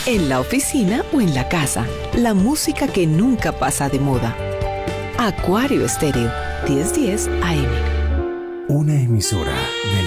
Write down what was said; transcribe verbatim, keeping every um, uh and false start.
en la oficina o en la casa. La música que nunca pasa de moda. Acuario Estéreo, diez diez A M. Una emisora de